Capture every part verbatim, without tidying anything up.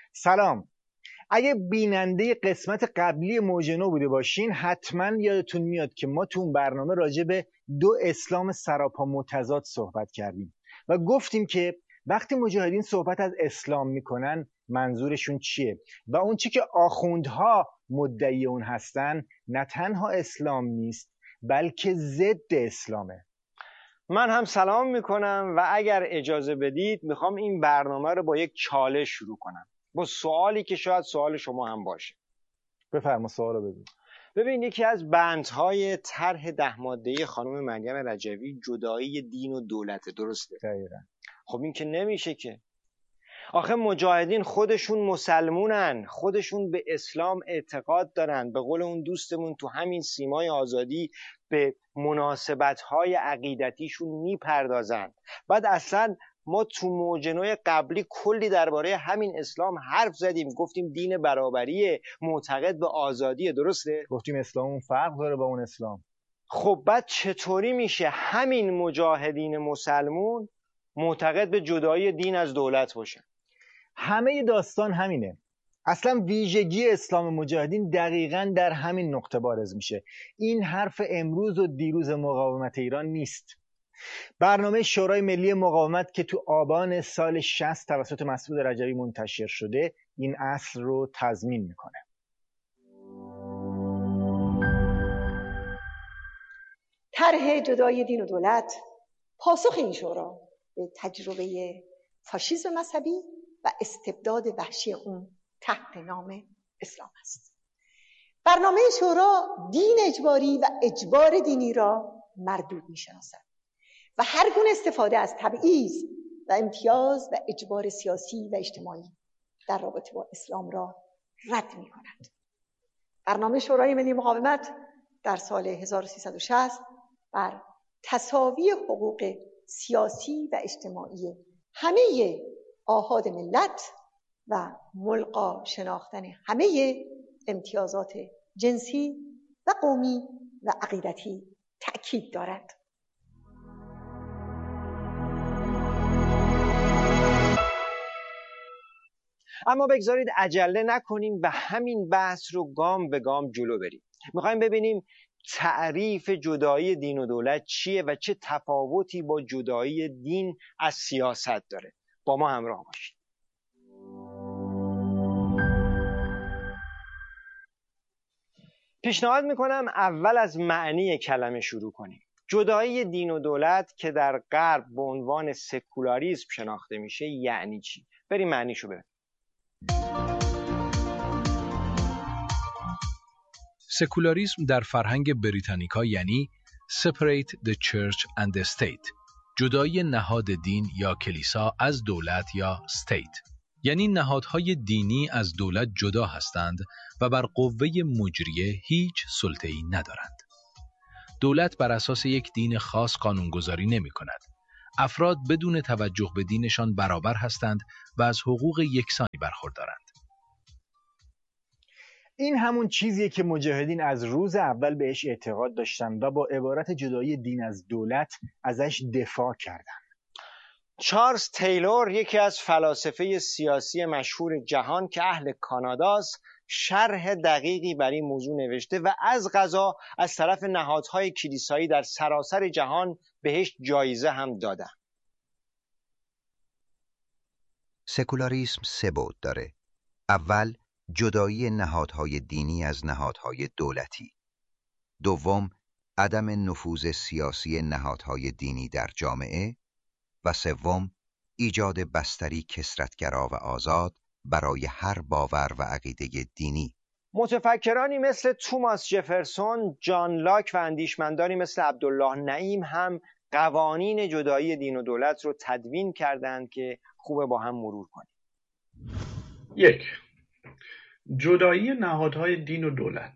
سلام. اگه بیننده قسمت قبلی موج نو بوده باشین حتما یادتون میاد که ما تو اون برنامه راجع به دو اسلام سراپا متضاد صحبت کردیم و گفتیم که وقتی مجاهدین صحبت از اسلام میکنن منظورشون چیه و اون چی که آخوندها مدعی اون هستن نه تنها اسلام نیست بلکه ضد اسلامه. من هم سلام میکنم و اگر اجازه بدید میخوام این برنامه رو با یک چالش شروع کنم، با سوالی که شاید سوال شما هم باشه. بفرما سوال رو بگو. ببین، یکی از بندهای طرح ده ماده‌ای خانم مریم رجوی جدایی دین و دولته، درسته؟ دقیقاً. خب این که نمیشه که. آخه مجاهدین خودشون مسلمونن، خودشون به اسلام اعتقاد دارن، به قول اون دوستمون تو همین سیمای آزادی به مناسبت‌های عقیدتیشون میپردازن. بعد اصلا ما تو موج نو قبلی کلی درباره همین اسلام حرف زدیم، گفتیم دین برابریه، معتقد به آزادیه، درسته؟ گفتیم اسلام اون فرق داره با اون اسلام. خب بعد چطوری میشه همین مجاهدین مسلمون معتقد به جدایی دین از دولت باشن؟ همه داستان همینه. اصلا ویژگی اسلام مجاهدین دقیقاً در همین نقطه بارز میشه. این حرف امروز و دیروز مقاومت ایران نیست. برنامه شورای ملی مقاومت که تو آبان سال شصت توسط مسعود رجوی منتشر شده این اصل رو تضمین میکنه. طرح جدای دین و دولت پاسخ این شورا به تجربه فاشیسم مذهبی و استبداد وحشی اون تحت نام اسلام است. برنامه شورا دین اجباری و اجبار دینی را مردود می‌شناسد و هر گونه استفاده از تبعیض و امتیاز و اجبار سیاسی و اجتماعی در رابطه با اسلام را رد می‌کند. برنامه شورای ملی مقاومت در سال هزار و سیصد و شصت بر تساوی حقوق سیاسی و اجتماعی همه آحاد ملت و ملغا شناختن همه امتیازات جنسی و قومی و عقیدتی تأکید دارد. اما بگذارید عجله نکنیم و همین بحث رو گام به گام جلو بریم. میخوایم ببینیم تعریف جدایی دین و دولت چیه و چه تفاوتی با جدایی دین از سیاست داره. با ما همراه باشید. پیشنهاد میکنم اول از معنی کلمه شروع کنیم. جدایی دین و دولت که در غرب به عنوان سکولاریسم شناخته میشه یعنی چی؟ بریم معنیشو ببینیم. سکولاریسم در فرهنگ بریتانیکا یعنی separate the church and the state، جدایی نهاد دین یا کلیسا از دولت یا state، یعنی نهادهای دینی از دولت جدا هستند و بر قوه مجریه هیچ سلطه‌ای ندارند. دولت بر اساس یک دین خاص قانونگذاری نمی کند. افراد بدون توجه به دینشان برابر هستند و از حقوق یکسانی برخوردارند. این همون چیزیه که مجاهدین از روز اول بهش اعتقاد داشتن و با عبارت جدایی دین از دولت ازش دفاع کردن. چارلز تیلور، یکی از فلاسفه سیاسی مشهور جهان که اهل کاناداست، شرح دقیقی بر این موضوع نوشته و از قضا از طرف نهادهای کلیسایی در سراسر جهان بهش جایزه هم دادن. سکولاریسم سه بعد داره. اول، جدایی نهادهای دینی از نهادهای دولتی. دوم، عدم نفوذ سیاسی نهادهای دینی در جامعه. و سوم، ایجاد بستری کثرت‌گرا و آزاد برای هر باور و عقیده دینی. متفکرانی مثل توماس جفرسون، جان لاک و اندیشمندانی مثل عبدالله نعیم هم قوانین جدایی دین و دولت رو تدوین کردند که خوبه با هم مرور کنیم. یک، جدایی نهادهای دین و دولت.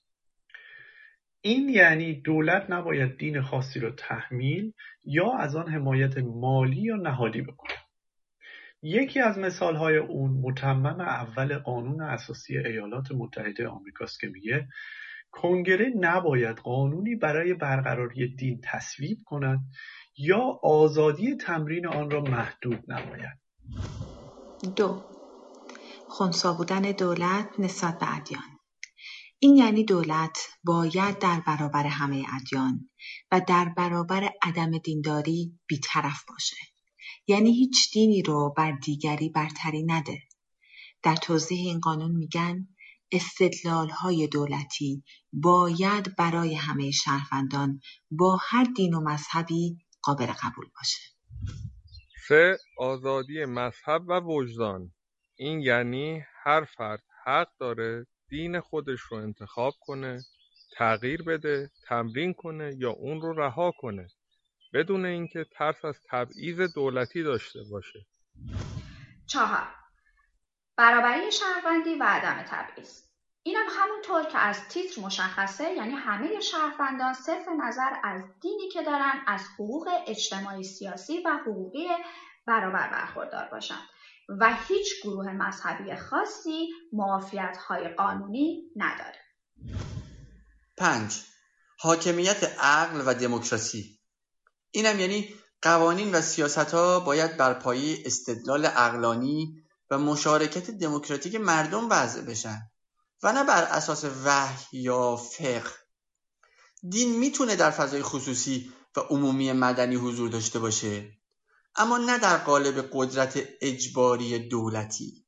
این یعنی دولت نباید دین خاصی رو تحمیل یا از آن حمایت مالی یا نهادی بکنه. یکی از مثالهای اون متمم اول قانون اساسی ایالات متحده آمریکاست که میگه کنگره نباید قانونی برای برقراری دین تصویب کند یا آزادی تمرین آن را محدود نماید. دو، خنثی بودن دولت نسبت به ادیان. این یعنی دولت باید در برابر همه ادیان و در برابر عدم دینداری بی‌طرف باشه. یعنی هیچ دینی رو بر دیگری برتری نده. در توضیح این قانون میگن استدلال‌های دولتی باید برای همه شهروندان با هر دین و مذهبی قابل قبول باشه. سه، آزادی مذهب و وجدان. این یعنی هر فرد حق داره دین خودش رو انتخاب کنه، تغییر بده، تمرین کنه یا اون رو رها کنه بدون اینکه ترس از تبعیض دولتی داشته باشه. چهار، برابری شهروندی و عدم تبعیض. اینم همونطور که از تیتر مشخصه، یعنی همه شهروندان صرف نظر از دینی که دارن از حقوق اجتماعی سیاسی و حقوقی برابر برخوردار باشند و هیچ گروه مذهبی خاصی معافیت‌های قانونی نداره. پنج، حاکمیت عقل و دموکراسی. اینم یعنی قوانین و سیاست‌ها باید بر پایه استدلال عقلانی و مشارکت دموکراتیک مردم وضع بشن و نه بر اساس وحی یا فقه. دین میتونه در فضای خصوصی و عمومی مدنی حضور داشته باشه، اما نه در قالب قدرت اجباری دولتی.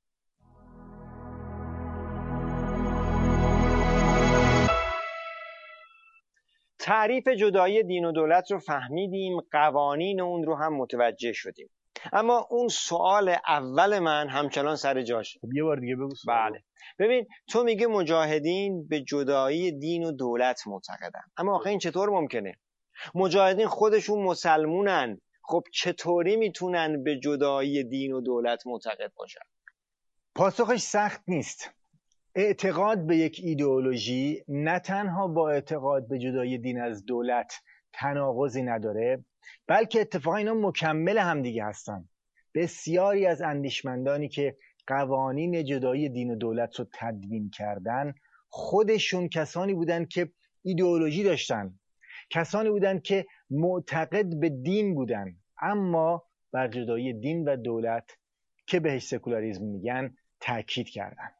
تعریف جدایی دین و دولت رو فهمیدیم، قوانین اون رو هم متوجه شدیم، اما اون سوال اول من همچنان سر جاشه. خب یه بار دیگه بگو. بله، ببین تو میگه مجاهدین به جدایی دین و دولت معتقدن، اما آخه این چطور ممکنه؟ مجاهدین خودشون مسلمونن، خب چطوری میتونن به جدایی دین و دولت معتقد باشن؟ پاسخش سخت نیست. اعتقاد به یک ایدئولوژی نه تنها با اعتقاد به جدایی دین از دولت تناقضی نداره، بلکه اتفاقا اینا مکمل همدیگه هستن. بسیاری از اندیشمندانی که قوانین جدایی دین و دولت رو تدوین کردن خودشون کسانی بودن که ایدئولوژی داشتن، کسانی بودن که معتقد به دین بودن، اما بر جدایی دین و دولت که بهش سکولاریسم میگن تاکید کردن.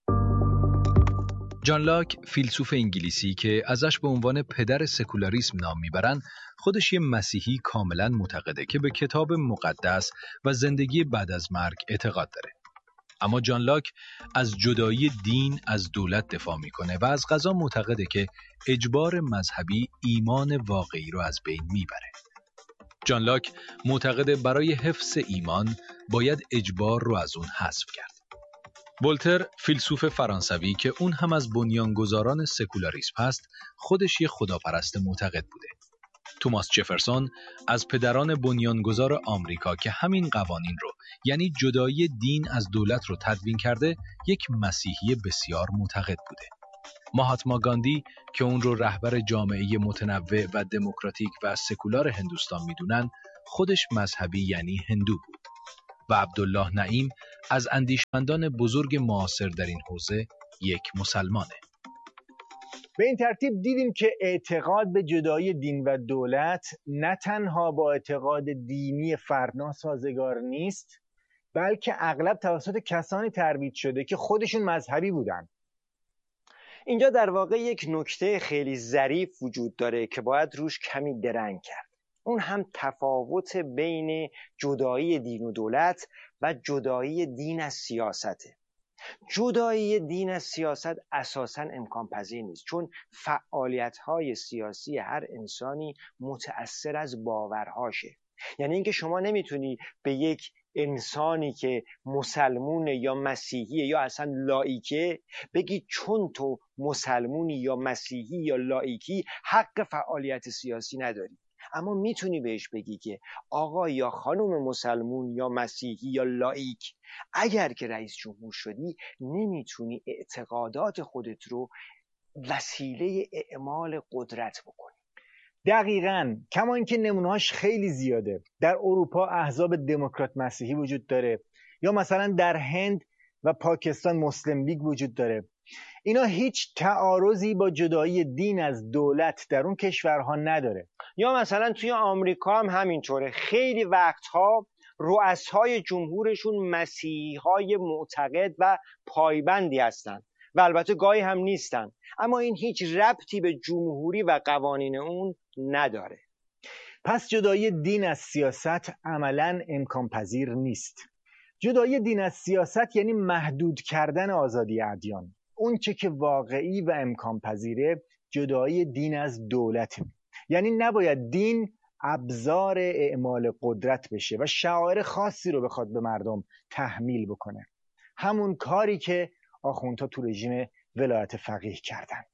جان لاک، فیلسوف انگلیسی که ازش به عنوان پدر سکولاریسم نام میبرن، خودش یه مسیحی کاملا معتقده که به کتاب مقدس و زندگی بعد از مرگ اعتقاد داره. اما جان لاک از جدایی دین از دولت دفاع میکنه و از قضا معتقده که اجبار مذهبی ایمان واقعی رو از بین میبره. جان لاک معتقده برای حفظ ایمان باید اجبار رو از اون حذف کرد. ولتر، فیلسوف فرانسوی که اون هم از بنیانگذاران سکولاریسم هست، خودش یه خداپرست معتقد بوده. توماس جفرسون از پدران بنیانگذار آمریکا که همین قوانین رو، یعنی جدایی دین از دولت رو تدوین کرده، یک مسیحی بسیار معتقد بوده. ماهاتما گاندی که اون رو رهبر جامعه متنوع و دموکراتیک و سکولار هندوستان میدونن، خودش مذهبی یعنی هندو بود. و عبدالله نعیم از اندیشمندان بزرگ معاصر در این حوزه یک مسلمانه. به این ترتیب دیدیم که اعتقاد به جدایی دین و دولت نه تنها با اعتقاد دینی فرد سازگار نیست، بلکه اغلب توسط کسانی ترویج شده که خودشون مذهبی بودن. اینجا در واقع یک نکته خیلی ظریف وجود داره که باید روش کمی درنگ کرد. اون هم تفاوت بین جدایی دین و دولت و جدایی دین از سیاسته. جدایی دین از سیاست اساساً امکان پذیر نیست، چون فعالیت‌های سیاسی هر انسانی متأثر از باورهاشه. یعنی اینکه شما نمیتونی به یک انسانی که مسلمونه یا مسیحیه یا اصلا لاییکه بگی چون تو مسلمونی یا مسیحی یا لاییکی حق فعالیت سیاسی نداری. اما میتونی بهش بگی که آقا یا خانم مسلمون یا مسیحی یا لاییک، اگر که رئیس جمهور شدی نمیتونی اعتقادات خودت رو وسیله اعمال قدرت بکنی. دقیقاً، کما اینکه نمونه‌هاش خیلی زیاده. در اروپا احزاب دموکرات مسیحی وجود داره، یا مثلا در هند و پاکستان مسلم لیگ وجود داره. اینا هیچ تعارضی با جدایی دین از دولت در اون کشورها نداره. یا مثلا توی آمریکا هم همینطوره. خیلی وقتها رؤسای جمهورشون مسیحی‌های معتقد و پایبندی هستند و البته گاهی هم نیستن، اما این هیچ ربطی به جمهوری و قوانین اون نداره. پس جدایی دین از سیاست عملاً امکان پذیر نیست. جدایی دین از سیاست یعنی محدود کردن آزادی ادیان. اون چه که واقعی و امکان پذیره جدایی دین از دولت، یعنی نباید دین ابزار اعمال قدرت بشه و شعائر خاصی رو بخواد به مردم تحمیل بکنه. همون کاری که آخوندها تو رژیم ولایت فقیه کردن.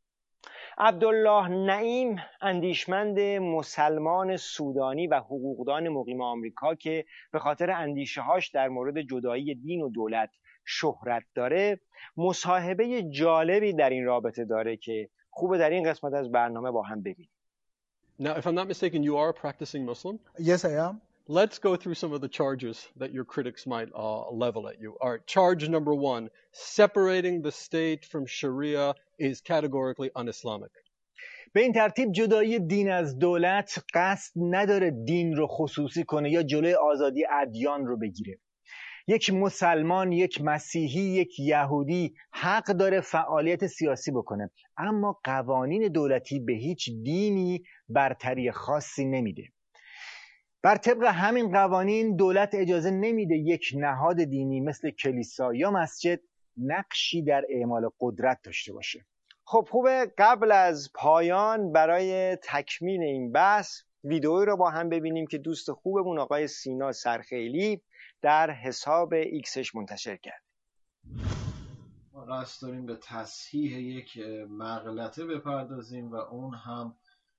عبدالله نعیم، اندیشمند مسلمان سودانی و حقوقدان مقیم آمریکا که به خاطر اندیشه‌هاش در مورد جدایی دین و دولت شهرت داره، مصاحبه جالبی در این رابطه داره که خوبه در این قسمت از برنامه با هم ببینیم. Now, if I'm not mistaken, you are a practicing Muslim? Yes, I am. Let's go through some of the charges that your critics might uh, level at you. All right, charge number one, separating the state from Sharia is categorically un-Islamic. به این ترتیب جدایی دین از دولت قصد نداره دین رو خصوصی کنه یا جلوی آزادی ادیان رو بگیره. یک مسلمان، یک مسیحی، یک یهودی حق داره فعالیت سیاسی بکنه، اما قوانین دولتی به هیچ دینی برتری خاصی نمیده. بر طبق همین قوانین دولت اجازه نمیده یک نهاد دینی مثل کلیسا یا مسجد نقشی در اعمال قدرت داشته باشه. خب خوبه قبل از پایان برای تکمیل این بحث ویدئویی رو با هم ببینیم که دوست خوبمون آقای سینا سرخیلی در حساب ایکسش منتشر کرد. ما قصد داریم به تصحیح یک مغلطه بپردازیم و اون هم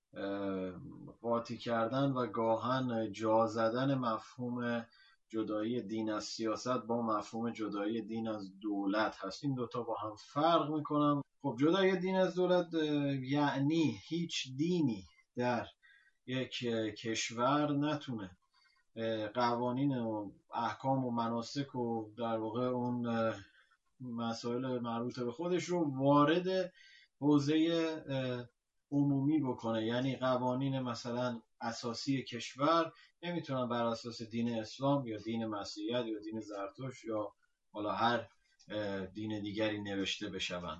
قاطی کردن و گاهن جا زدن مفهوم جدایی دین از سیاست با مفهوم جدایی دین از دولت هست. این دوتا با هم فرق میکنن. خب جدایی دین از دولت یعنی هیچ دینی در یک کشور نتونه قوانین و احکام و مناسک و در واقع اون مسائل مربوط به خودش رو وارد حوزه عمومی بکنه. یعنی قوانین مثلا اساسی کشور نمیتونن بر اساس دین اسلام یا دین مسیحیت یا دین زرتشت یا حالا هر دین دیگری نوشته بشوند.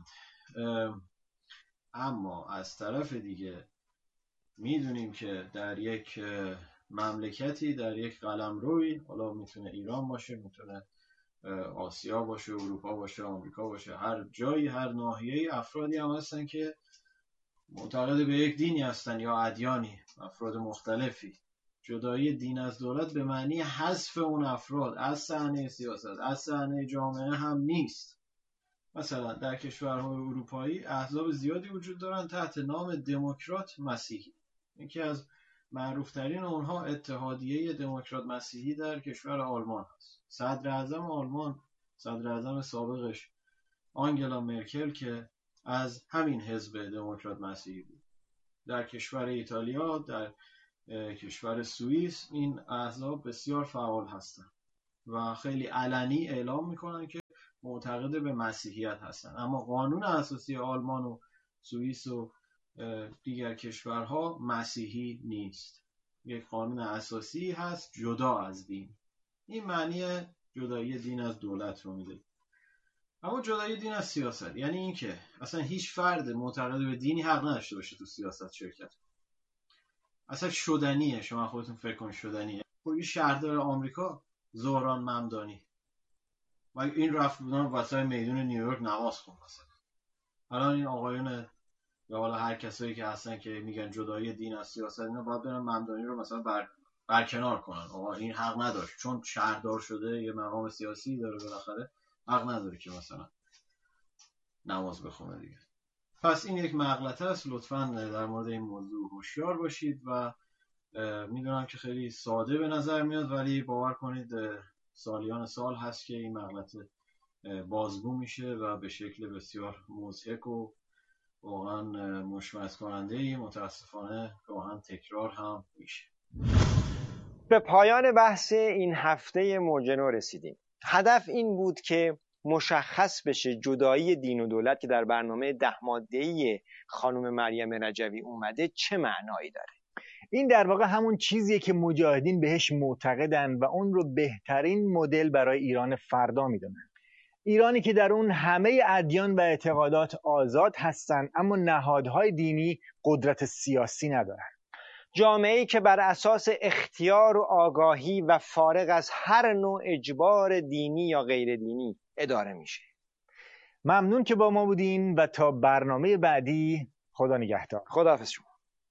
اما از طرف دیگه میدونیم که در یک مملکتی، در یک قلمروی، حالا میتونه ایران باشه، میتونه آسیا باشه، اروپا باشه، آمریکا باشه، هر جایی، هر ناحیه‌ای افرادی هم هستن که معتقد به یک دینی هستن یا ادیانی، افراد مختلفی. جدایی دین از دولت به معنی حذف اون افراد از صحنه سیاست، از صحنه جامعه هم نیست. مثلا در کشورهای اروپایی احزاب زیادی وجود دارن تحت نام دموکرات مسیحی. یکی از معروفترین اونها اتحادیه دموکرات مسیحی در کشور آلمان هست. صدر اعظم آلمان، صدر اعظم سابقش آنگلا مرکل که از همین حزب دموکرات مسیحی بود. در کشور ایتالیا، در کشور سوئیس این احزاب بسیار فعال هستند و خیلی علنی اعلام میکنن که معتقد به مسیحیت هستن. اما قانون اساسی آلمان و سوئیس و دیگر کشورها مسیحی نیست. یک قانون اساسی هست جدا از دین. این معنی جدایی دین از دولت رو میده. اما جدایی دین از سیاست یعنی این که اصلا هیچ فرد معتقد به دینی حق نداشته باشه تو سیاست شرکت. اصلا شدنیه. شما خودتون فکر کن شدنیه. خب شهردار آمریکا زهران ممدانی و این رفت بودن وسط میدون نیویورک نماز خوند مثلا. الان این آقایون یا حالا هر کسایی که هستن که میگن جدایی دین از سیاست، اینا باید برن ممدانی رو مثلا بر برکنار کنن. آقا این حق نداشت چون شهردار شده، یه مقام سیاسی داره، بالاخره حق نداره که مثلا نماز بخونه دیگه. پس این یک مغلطه است. لطفاً در مورد این موضوع هوشیار باشید و میدونم که خیلی ساده به نظر میاد ولی باور کنید سالیان سال هست که این مغلطه بازگو میشه و به شکل بسیار مضحک و واقعا مشمئز کننده متاسفانه گاهن تکرار هم میشه. به پایان بحث این هفته موجنو رسیدیم. هدف این بود که مشخص بشه جدایی دین و دولت که در برنامه ده ماده‌ای خانم مریم رجوی اومده چه معنایی داره. این در واقع همون چیزیه که مجاهدین بهش معتقدن و اون رو بهترین مدل برای ایران فردا میدونن. ایرانی که در اون همه ادیان و اعتقادات آزاد هستن اما نهادهای دینی قدرت سیاسی ندارن. جامعه‌ای که بر اساس اختیار و آگاهی و فارغ از هر نوع اجبار دینی یا غیر دینی اداره میشه. ممنون که با ما بودین و تا برنامه بعدی خدا نگهدار. خداحافظ شما.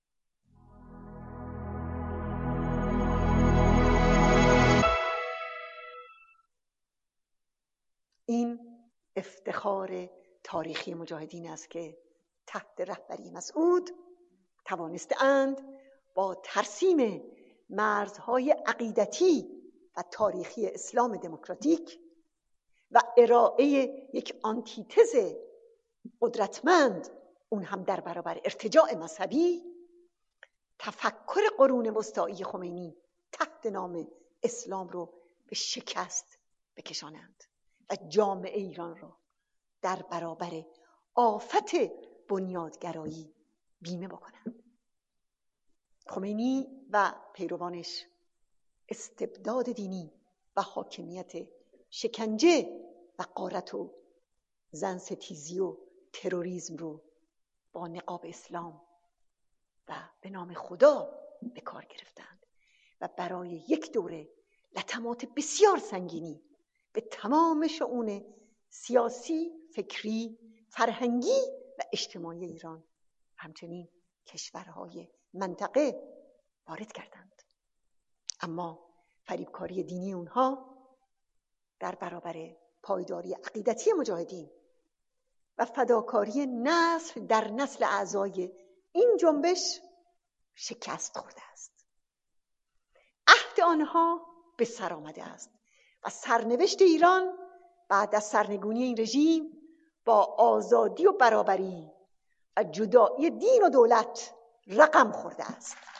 این افتخار تاریخی مجاهدین است که تحت رهبری مسعود توانسته‌اند با ترسیم مرزهای عقیدتی و تاریخی اسلام دموکراتیک و ارائه یک آنتیتز قدرتمند، اون هم در برابر ارتجاع مذهبی، تفکر قرون وسطایی خمینی تحت نام اسلام رو به شکست بکشانند و جامعه ایران را در برابر آفت بنیادگرایی بیمه بکنند. خمینی و پیروانش استبداد دینی و حاکمیت شکنجه و غارت و زنستیزی و تروریسم رو با نقاب اسلام و به نام خدا به کار گرفتند و برای یک دوره لطمات بسیار سنگینی به تمام شؤون سیاسی، فکری، فرهنگی و اجتماعی ایران، همچنین کشورهای منطقه وارد کردند. اما فریبکاری دینی اونها در برابر پایداری عقیدتی مجاهدین و فداکاری نسل در نسل اعضای این جنبش شکست خورده است. عهد آنها به سر آمده است و سرنوشت ایران بعد از سرنگونی این رژیم با آزادی و برابری و جدایی دین و دولت رقم خورده است.